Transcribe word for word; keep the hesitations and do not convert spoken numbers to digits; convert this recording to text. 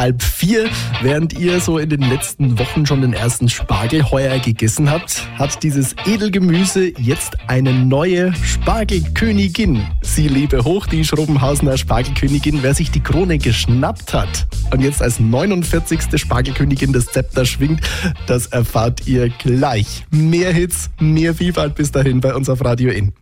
halb vier. Während ihr so in den letzten Wochen schon den ersten Spargelheuer gegessen habt, hat dieses Edelgemüse jetzt eine neue Spargelkönigin. Sie lebe hoch, die Schrobenhausener Spargelkönigin. Wer sich die Krone geschnappt hat und jetzt als neunundvierzigste Spargelkönigin das Zepter schwingt, das erfahrt ihr gleich. Mehr Hits, mehr Vielfalt bis dahin bei uns auf Radio In.